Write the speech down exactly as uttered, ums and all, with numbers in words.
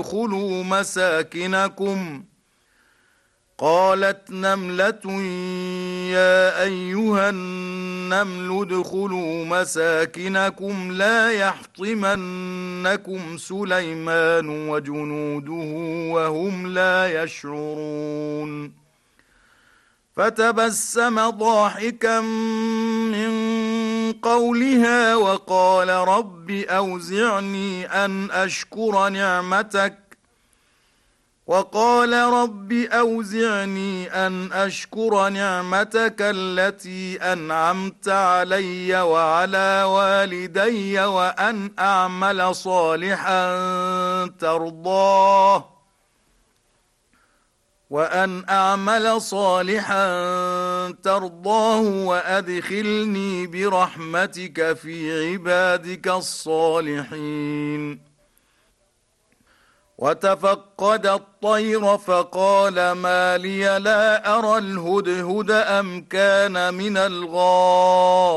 ادخلوا مساكنكم قالت نملة يا أيها النمل ادخلوا مساكنكم لا يحطمنكم سليمان وجنوده وهم لا يشعرون فتبسم ضاحكا من قولها وقال رب أوزعني أن أشكر نعمتك وقال رب أوزعني أن أشكر نعمتك التي أنعمت علي وعلى والدي وأن أعمل صالحا ترضاه وأن أعمل صالحا ترضاه وأدخلني برحمتك في عبادك الصالحين وتفقد الطير فقال ما لي لا أرى الهدهد أم كان من الغائبين